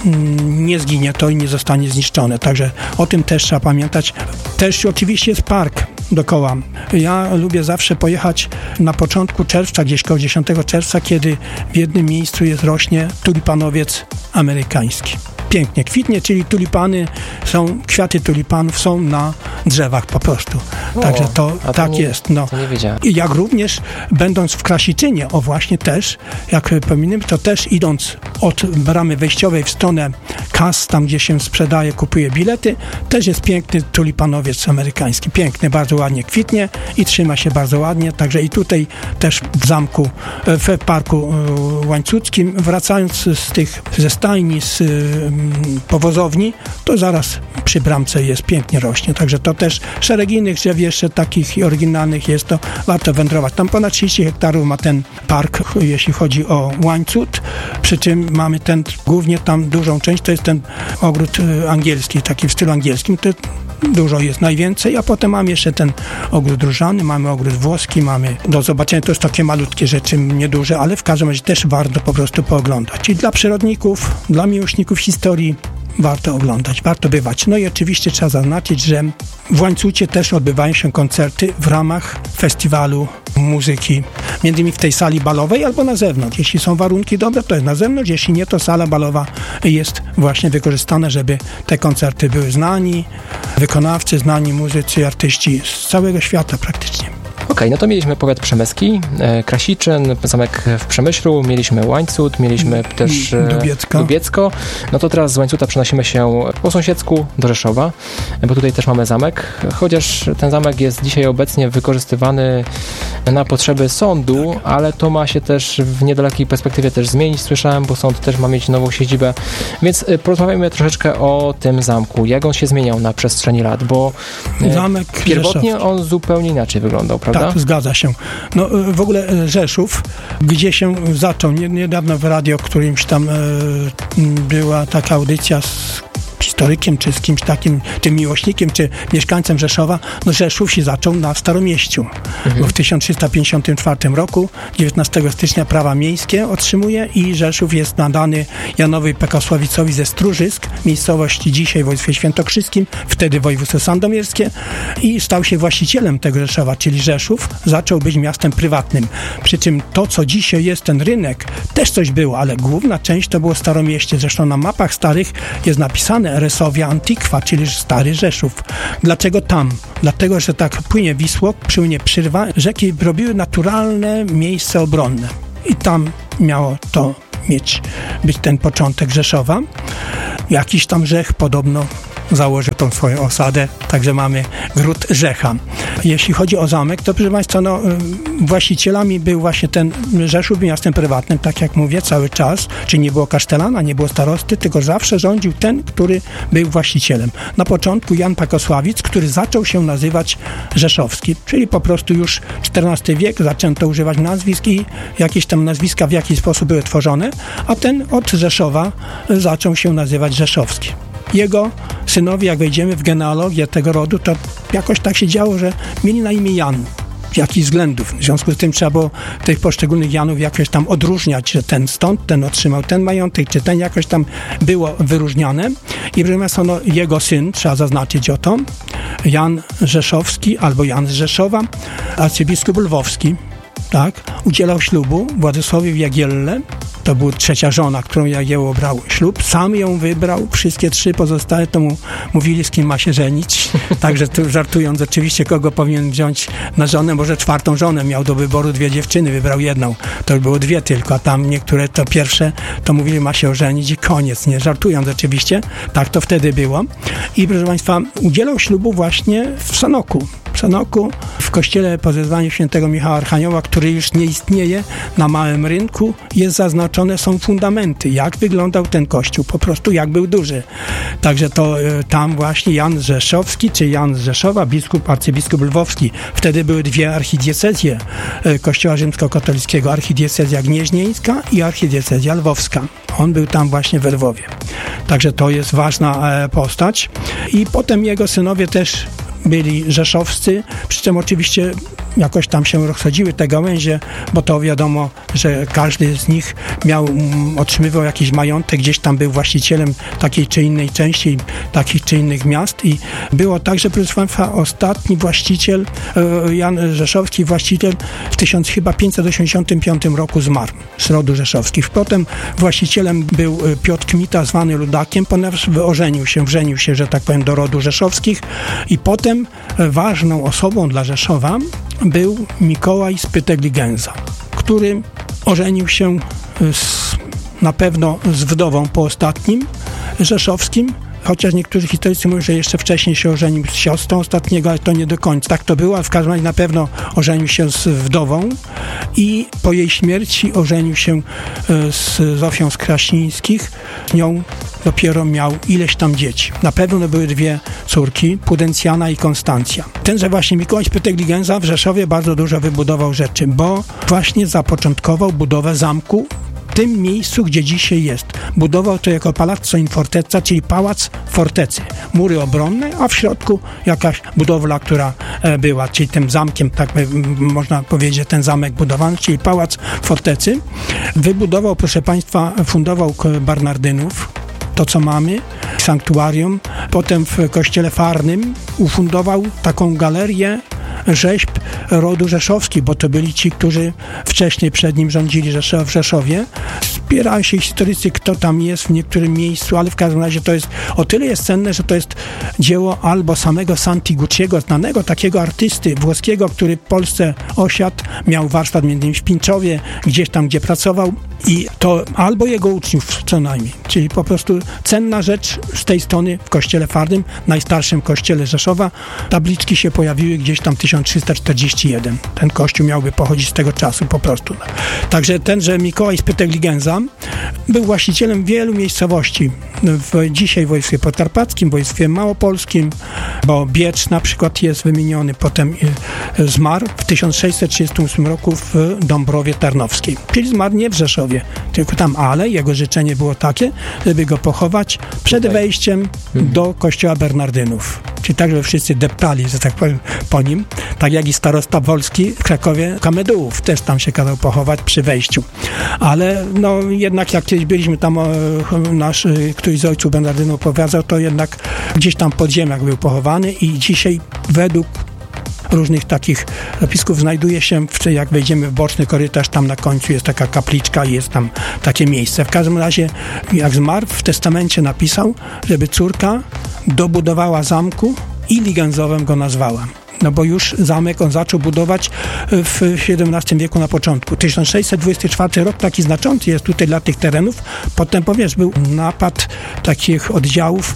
nie zginie to i nie zostanie zniszczone. Także o tym też trzeba pamiętać. Też oczywiście jest park dookoła. Ja lubię zawsze pojechać na początku czerwca, gdzieś koło 10 czerwca, kiedy w jednym miejscu rośnie tulipanowiec amerykański. Pięknie kwitnie, czyli tulipany kwiaty tulipanów są na drzewach po prostu. Także to tak jest. No. To nie wiedziałem. I jak również będąc w Krasiczynie, właśnie też, jak pominę, to też idąc od bramy wejściowej w stronę kas, tam gdzie się sprzedaje, kupuje bilety, też jest piękny tulipanowiec amerykański. Piękny, bardzo ładnie kwitnie i trzyma się bardzo ładnie. Także i tutaj też w zamku, w parku łańcuckim, wracając ze stajni, z powozowni, to zaraz przy bramce jest, pięknie rośnie. Także to też szereg innych drzew jeszcze takich oryginalnych jest, to warto wędrować. Tam ponad 30 hektarów ma ten park, jeśli chodzi o łańcut, przy czym mamy głównie tam dużą część, to jest ten ogród angielski, taki w stylu angielskim, to dużo jest najwięcej, a potem mamy jeszcze ten ogród różany, mamy ogród włoski, mamy do zobaczenia, to jest takie malutkie rzeczy, nieduże, ale w każdym razie też warto po prostu pooglądać. I dla przyrodników, dla miłośników historii warto oglądać, warto bywać. No i oczywiście trzeba zaznaczyć, że w Łańcucie też odbywają się koncerty w ramach festiwalu muzyki, między innymi w tej sali balowej albo na zewnątrz. Jeśli są warunki dobre, to jest na zewnątrz, jeśli nie, to sala balowa jest właśnie wykorzystana, żeby te koncerty były znani wykonawcy, znani muzycy, artyści z całego świata praktycznie. Okej, no to mieliśmy powiat przemyski, Krasiczyn, zamek w Przemyślu, mieliśmy Łańcut, mieliśmy też Dubiecko. No to teraz z Łańcuta przenosimy się po sąsiedzku do Rzeszowa, bo tutaj też mamy zamek, chociaż ten zamek jest dzisiaj obecnie wykorzystywany na potrzeby sądu, ale to ma się też w niedalekiej perspektywie też zmienić, słyszałem, bo sąd też ma mieć nową siedzibę, więc porozmawiamy troszeczkę o tym zamku, jak on się zmieniał na przestrzeni lat, bo zamek pierwotnie Rzeszowski. On zupełnie inaczej wyglądał, prawda? Tak, zgadza się. No w ogóle Rzeszów, gdzie się zaczął, niedawno w radio którymś tam była taka audycja z historykiem, czy z kimś takim, tym miłośnikiem, czy mieszkańcem Rzeszowa, no Rzeszów się zaczął na Staromieściu. Bo w 1354 roku, 19 stycznia prawa miejskie otrzymuje i Rzeszów jest nadany Janowi Pekosławicowi ze Stróżysk, miejscowości dzisiaj w województwie świętokrzyskim, wtedy województwo sandomierskie, i stał się właścicielem tego Rzeszowa, czyli Rzeszów zaczął być miastem prywatnym. Przy czym to, co dzisiaj jest ten rynek, też coś było, ale główna część to było Staromieście. Zresztą na mapach starych jest napisane Resowia Antiqua, czyli Stary Rzeszów. Dlaczego tam? Dlatego, że tak płynie Wisło, płynie Przyrwa, rzeki robiły naturalne miejsce obronne. I tam miało to być ten początek Rzeszowa. Jakiś tam Rzech podobno założył tą swoją osadę, także mamy Gród Rzecha. Jeśli chodzi o zamek, to proszę Państwa, właścicielami był właśnie ten Rzeszów, miastem prywatnym, tak jak mówię, cały czas, czyli nie było kasztelana, nie było starosty, tylko zawsze rządził ten, który był właścicielem. Na początku Jan Pekosławic, który zaczął się nazywać Rzeszowski, czyli po prostu już XIV wiek zaczęto używać nazwisk i jakieś tam nazwiska w jakiś sposób były tworzone, a ten od Rzeszowa zaczął się nazywać Rzeszowski. Jego synowie, jak wejdziemy w genealogię tego rodu, to jakoś tak się działo, że mieli na imię Jan. Z jakichś względów. W związku z tym trzeba było tych poszczególnych Janów jakoś tam odróżniać, że ten stąd, ten otrzymał ten majątek, czy ten jakoś tam było wyróżniane. I proszę Państwa, jego syn, trzeba zaznaczyć o to, Jan Rzeszowski albo Jan z Rzeszowa, arcybiskup lwowski, tak, udzielał ślubu Władysławowi Jagielle. To była trzecia żona, którą Jagiełło brał ślub. Sam ją wybrał. Wszystkie trzy pozostałe to mu mówili, z kim ma się żenić. Także tu żartując, oczywiście kogo powinien wziąć na żonę. Może czwartą żonę miał do wyboru, 2 dziewczyny, wybrał jedną. To było 2 tylko, a tam niektóre to pierwsze to mówili, ma się ożenić i koniec. Nie żartując oczywiście. Tak to wtedy było. I proszę Państwa, udzielał ślubu właśnie w Sanoku. W kościele po zezwaniu świętego Michała Archanioła, który już nie istnieje, na Małym Rynku jest zaznaczone, są fundamenty, jak wyglądał ten kościół, po prostu jak był duży. Także to tam właśnie Jan Rzeszowski, czy Jan z Rzeszowa, arcybiskup lwowski. Wtedy były 2 archidiecezje kościoła rzymskokatolickiego, archidiecezja gnieźnieńska i archidiecezja lwowska. On był tam właśnie we Lwowie. Także to jest ważna postać. I potem jego synowie też byli rzeszowscy, przy czym oczywiście jakoś tam się rozchodziły te gałęzie, bo to wiadomo, że każdy z nich otrzymywał jakiś majątek, gdzieś tam był właścicielem takiej czy innej części, takich czy innych miast i było tak, że proszę Państwa, ostatni właściciel, Jan Rzeszowski, właściciel w 1585 roku zmarł z rodu rzeszowskich. Potem właścicielem był Piotr Kmita, zwany Ludakiem, ponieważ wrzenił się, że tak powiem, do rodu rzeszowskich i potem ważną osobą dla Rzeszowa był Mikołaj z Pytegligęza, który ożenił się na pewno z wdową po ostatnim, rzeszowskim, chociaż niektórzy historycy mówią, że jeszcze wcześniej się ożenił z siostrą ostatniego, ale to nie do końca. Tak to było, a w każdym razie na pewno ożenił się z wdową i po jej śmierci ożenił się z Zofią z Krasińskich. Z nią dopiero miał ileś tam dzieci. Na pewno były 2 córki, Pudencjana i Konstancja. Tenże właśnie Mikołaj z Pytęgligenza w Rzeszowie bardzo dużo wybudował rzeczy, bo właśnie zapoczątkował budowę zamku w tym miejscu, gdzie dzisiaj jest. Budował to jako Palazzo in Fortezza, czyli pałac fortecy. Mury obronne, a w środku jakaś budowla, która była, czyli tym zamkiem, tak można powiedzieć, ten zamek budowany, czyli pałac fortecy. Wybudował, proszę Państwa, fundował Bernardynów, to co mamy, sanktuarium. Potem w kościele Farnym ufundował taką galerię rzeźb rodu rzeszowski, bo to byli ci, którzy wcześniej przed nim rządzili w Rzeszowie. Spierają się historycy, kto tam jest w niektórym miejscu, ale w każdym razie to jest o tyle jest cenne, że to jest dzieło albo samego Santigucciego, znanego takiego artysty włoskiego, który w Polsce osiadł, miał warsztat między innymi w Pińczowie, gdzieś tam, gdzie pracował, i to albo jego uczniów co najmniej, czyli po prostu cenna rzecz z tej strony w kościele Farnym, najstarszym kościele Rzeszowa. Tabliczki się pojawiły gdzieś tam 1341. Ten kościół miałby pochodzić z tego czasu po prostu. Także tenże Mikołaj z Pytęgligenza był właścicielem wielu miejscowości. Dzisiaj w województwie podkarpackim, w województwie małopolskim, bo Biecz na przykład jest wymieniony, potem zmarł w 1638 roku w Dąbrowie Tarnowskiej. Czyli zmarł nie w Rzeszowie, tylko tam, ale jego życzenie było takie, żeby go pochować przed wejściem do kościoła Bernardynów. Czyli tak, że wszyscy deptali, że tak powiem, po nim. Tak jak i starosta wolski w Krakowie Kamedułów też tam się kazał pochować przy wejściu. Ale no jednak jak kiedyś byliśmy tam, nasz któryś z ojców Bernardynów opowiadał, to jednak gdzieś tam pod ziemiach był pochowany i dzisiaj według różnych takich zapisków znajduje się, jak wejdziemy w boczny korytarz, tam na końcu jest taka kapliczka i jest tam takie miejsce. W każdym razie, jak zmarł, w testamencie napisał, żeby córka dobudowała zamku i Ligenzowem go nazwała. No bo już zamek on zaczął budować w XVII wieku na początku. 1624 rok taki znaczący jest tutaj dla tych terenów. Potem, powiesz, był napad takich oddziałów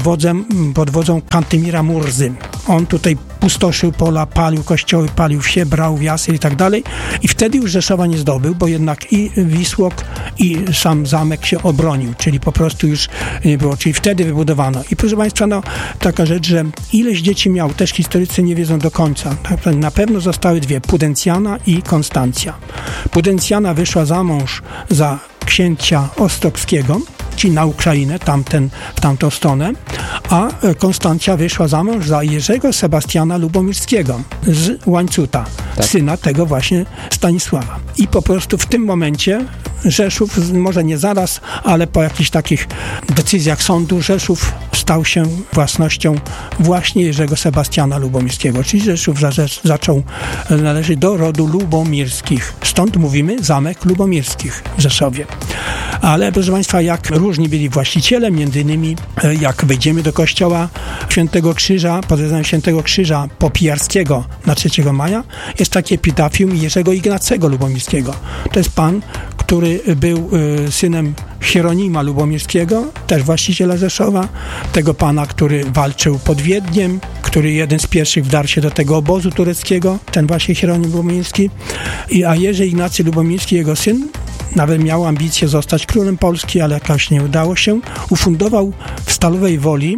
pod wodzą Kantymira Murzy. On tutaj pustoszył pola, palił kościoły, palił wsie, brał Jasy i tak dalej. I wtedy już Rzeszowa nie zdobył, bo jednak i Wisłok, i sam zamek się obronił, czyli po prostu już nie było. Czyli wtedy wybudowano. I proszę Państwa, no taka rzecz, że ileś dzieci miał, też historycy nie wiedzą do końca. Na pewno zostały 2, Pudencjana i Konstancja. Pudencjana wyszła za mąż za księcia Ostrockiego, czyli na Ukrainę, w tamtą stronę, a Konstancja wyszła za mąż za Jerzego Sebastiana Lubomirskiego z Łańcuta, syna tego właśnie Stanisława. I po prostu w tym momencie Rzeszów, może nie zaraz, ale po jakichś takich decyzjach sądu, Rzeszów stał się własnością właśnie Jerzego Sebastiana Lubomirskiego, czyli Rzeszów zaczął należeć do rodu Lubomirskich. Stąd mówimy Zamek Lubomirskich w Rzeszowie. Ale proszę Państwa, jak różni byli właściciele, między innymi jak wejdziemy do kościoła Świętego Krzyża, pod względem Świętego Krzyża Popijarskiego na 3 maja, jest takie epitafium Jerzego Ignacego Lubomirskiego. To jest pan, który był synem Hieronima Lubomirskiego, też właściciela Rzeszowa, tego pana, który walczył pod Wiedniem, który jeden z pierwszych wdarł się do tego obozu tureckiego, ten właśnie Hieronim Lubomirski, a Jerzy Ignacy Lubomirski, jego syn, nawet miał ambicje zostać królem Polski, ale jakoś nie udało się. Ufundował w Stalowej Woli,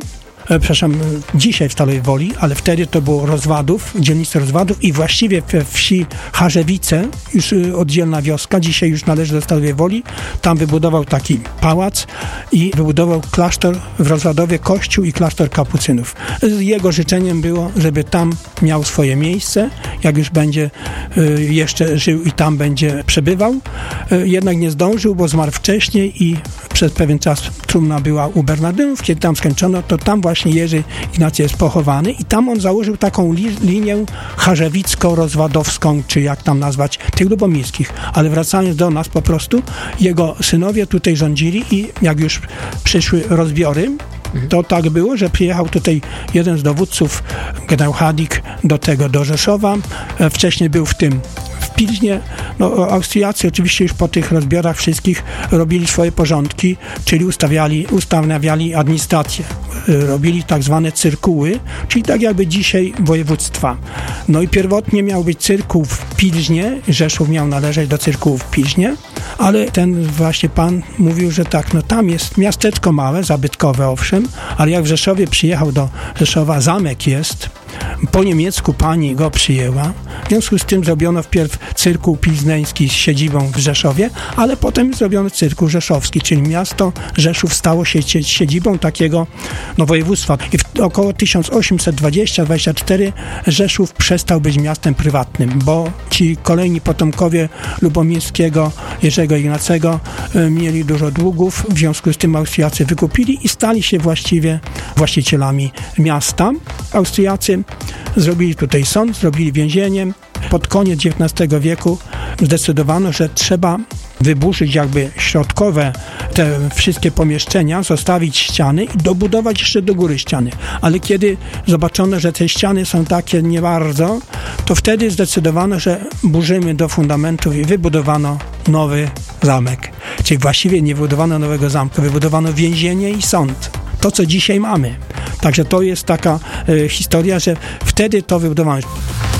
dzisiaj w Stalowej Woli, ale wtedy to było Rozwadów, dzielnica Rozwadów i właściwie we wsi Harzewice, już oddzielna wioska, dzisiaj już należy do Stalowej Woli, tam wybudował taki pałac i wybudował klasztor w Rozwadowie, kościół i klasztor kapucynów. Jego życzeniem było, żeby tam miał swoje miejsce, jak już będzie jeszcze żył i tam będzie przebywał. Jednak nie zdążył, bo zmarł wcześniej i przez pewien czas trumna była u Bernardynów, kiedy tam skończono, to tam właśnie Jerzy Ignacy jest pochowany i tam on założył taką linię charzewicko-rozwadowską, czy jak tam nazwać, tych lubomirskich. Ale wracając do nas po prostu, jego synowie tutaj rządzili i jak już przyszły rozbiory, to tak było, że przyjechał tutaj jeden z dowódców, generał Hadik, do Rzeszowa. Wcześniej był w Pilźnie, No, Austriacy oczywiście już po tych rozbiorach wszystkich robili swoje porządki, czyli ustanawiali administrację. Robili tak zwane cyrkuły, czyli tak jakby dzisiaj województwa. No i pierwotnie miał być cyrkuł w Pilźnie, Rzeszów miał należeć do cyrkułu w Pilźnie, ale ten właśnie pan mówił, że tak, no tam jest miasteczko małe, zabytkowe owszem, ale jak w Rzeszowie przyjechał do Rzeszowa, zamek jest, po niemiecku pani go przyjęła, w związku z tym zrobiono wpierw cyrkuł pilzneński z siedzibą w Rzeszowie, ale potem zrobiono cyrkuł rzeszowski, czyli miasto Rzeszów stało się siedzibą takiego województwa. I w około 1820-24 Rzeszów przestał być miastem prywatnym, bo ci kolejni potomkowie Lubomirskiego, Jerzego Ignacego mieli dużo długów, w związku z tym Austriacy wykupili i stali się właściwie właścicielami miasta. Austriacy zrobili tutaj sąd, zrobili więzienie. Pod koniec XIX wieku zdecydowano, że trzeba wyburzyć jakby środkowe te wszystkie pomieszczenia, zostawić ściany i dobudować jeszcze do góry ściany. Ale kiedy zobaczono, że te ściany są takie nie bardzo, to wtedy zdecydowano, że burzymy do fundamentów i wybudowano nowy zamek. Czyli właściwie nie wybudowano nowego zamku, wybudowano więzienie i sąd. To, co dzisiaj mamy. Także to jest taka historia, że wtedy to wybudowano.